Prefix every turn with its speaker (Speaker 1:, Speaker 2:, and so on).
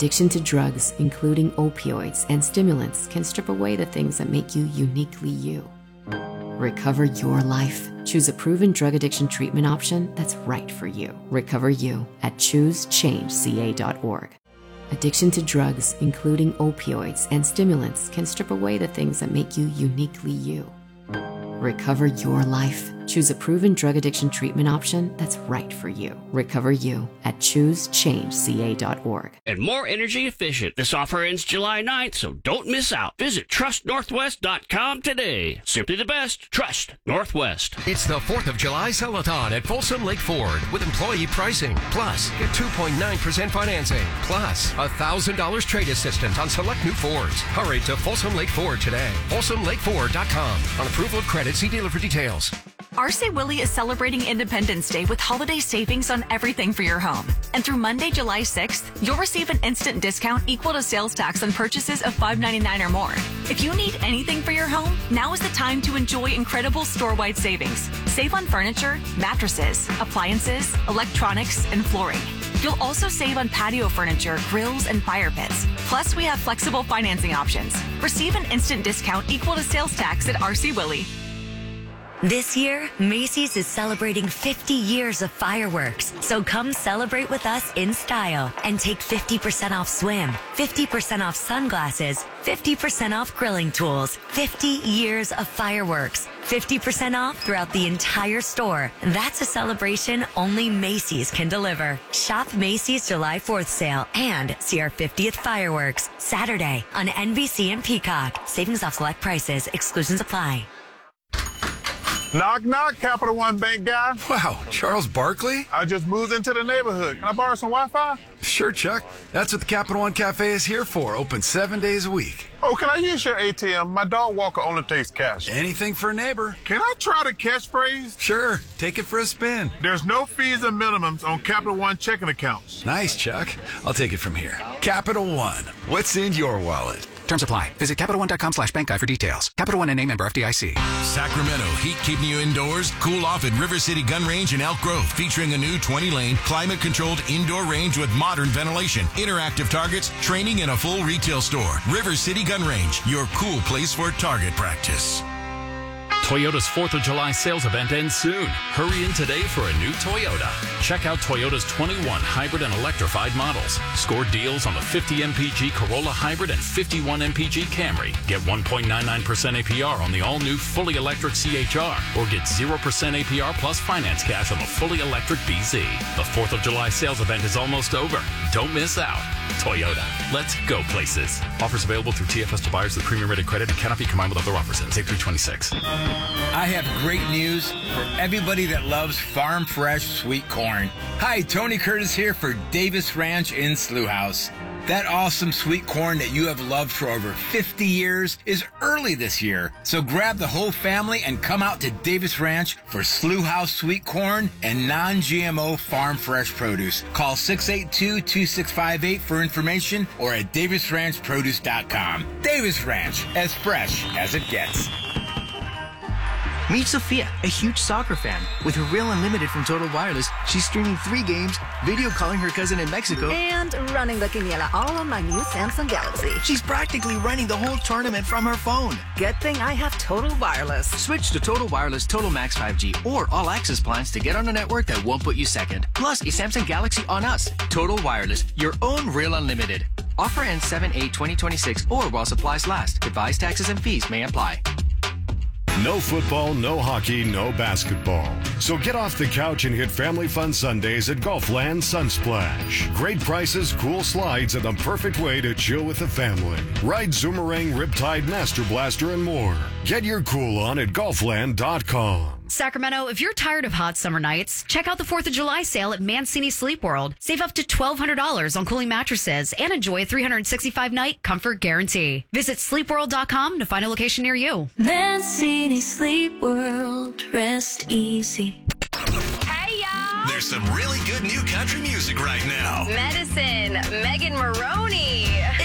Speaker 1: Addiction to drugs, including opioids and stimulants, can strip away the things that make you uniquely you. Recover your life. Choose a proven drug addiction treatment option that's right for you. Recover you at ChooseChangeCA.org. Addiction to drugs, including opioids and stimulants, can strip away the things that make you uniquely you. Recover your life. Choose a proven drug addiction treatment option that's right for you. Recover you at ChooseChangeCA.org.
Speaker 2: And more energy efficient. This offer ends July 9th, so don't miss out. Visit TrustNorthwest.com today. Simply the best. Trust Northwest.
Speaker 3: It's the 4th of July Sell-a-thon at Folsom Lake Ford with employee pricing. Plus, get 2.9% financing. Plus, $1,000 trade assistance on select new Fords. Hurry to Folsom Lake Ford today. FolsomLakeFord.com. On approval of credit, see dealer for details.
Speaker 4: RC Willey is celebrating Independence Day with holiday savings on everything for your home. And through Monday, July 6th, you'll receive an instant discount equal to sales tax on purchases of $5.99 or more. If you need anything for your home, now is the time to enjoy incredible store-wide savings. Save on furniture, mattresses, appliances, electronics, and flooring. You'll also save on patio furniture, grills, and fire pits. Plus, we have flexible financing options. Receive an instant discount equal to sales tax at RC Willey.
Speaker 5: This year, Macy's is celebrating 50 years of fireworks. So come celebrate with us in style and take 50% off swim, 50% off sunglasses, 50% off grilling tools, 50 years of fireworks, 50% off throughout the entire store. That's a celebration only Macy's can deliver. Shop Macy's July 4th sale and see our 50th fireworks Saturday on NBC and Peacock. Savings off select prices. Exclusions apply.
Speaker 6: Knock, knock, Capital One Bank guy.
Speaker 7: Wow, Charles Barkley?
Speaker 6: I just moved into the neighborhood. Can I borrow some Wi-Fi?
Speaker 7: Sure, Chuck. That's what the Capital One Cafe is here for. Open 7 days a week.
Speaker 6: Oh, can I use your ATM? My dog walker only takes cash.
Speaker 7: Anything for a neighbor.
Speaker 6: Can I try the catchphrase?
Speaker 7: Sure. Take it for a spin.
Speaker 6: There's no fees and minimums on Capital One checking accounts.
Speaker 7: Nice, Chuck. I'll take it from here. Capital One. What's in your wallet?
Speaker 8: Terms apply. Visit CapitalOne.com/bankguide for details. Capital One and a member FDIC.
Speaker 9: Sacramento, heat keeping you indoors? Cool off at River City Gun Range in Elk Grove, featuring a new 20-lane, climate-controlled indoor range with modern ventilation, interactive targets, training, and a full retail store. River City Gun Range, your cool place for target practice.
Speaker 10: Toyota's 4th of July sales event ends soon. Hurry in today for a new Toyota. Check out Toyota's 21 hybrid and electrified models. Score deals on the 50 MPG Corolla Hybrid and 51 MPG Camry. Get 1.99% APR on the all-new fully electric CHR, or get 0% APR plus finance cash on the fully electric BZ. The 4th of July sales event is almost over. Don't miss out. Toyota. Let's go places. Offers available through TFS to buyers with premium rated credit and cannot be combined with other offers. Ends 8/3/26.
Speaker 11: I have great news for everybody that loves farm fresh sweet corn. Hi, Tony Curtis here for Davis Ranch in Slough House. That awesome sweet corn that you have loved for over 50 years is early this year. So grab the whole family and come out to Davis Ranch for Slough House sweet corn and non-GMO farm fresh produce. Call 682-2658 for information or at davisranchproduce.com. Davis Ranch, as fresh as it gets.
Speaker 12: Meet Sophia, a huge soccer fan. With her Real Unlimited from Total Wireless, she's streaming 3 games, video calling her cousin in Mexico,
Speaker 13: and running the quiniela all on my new Samsung Galaxy.
Speaker 12: She's practically running the whole tournament from her phone.
Speaker 13: Good thing I have Total Wireless.
Speaker 12: Switch to Total Wireless Total Max 5G or All Access plans to get on a network that won't put you second. Plus, a Samsung Galaxy on us. Total Wireless, your own Real Unlimited. Offer ends 7/8/2026 or while supplies last. Device taxes and fees may apply.
Speaker 14: No football, no hockey, no basketball. So get off the couch and hit family fun Sundays at Golfland Sunsplash. Great prices, cool slides, and the perfect way to chill with the family. Ride Zoomerang, Riptide, Master Blaster, and more. Get your cool on at Golfland.com.
Speaker 15: Sacramento, if you're tired of hot summer nights, check out the 4th of July sale at Mancini Sleep World. Save up to $1,200 on cooling mattresses and enjoy a 365-night comfort guarantee. Visit sleepworld.com to find a location near you.
Speaker 16: Mancini Sleep World, rest easy.
Speaker 9: Hey, y'all! There's some really good new country music right now.
Speaker 17: Medicine, Megan Maroney.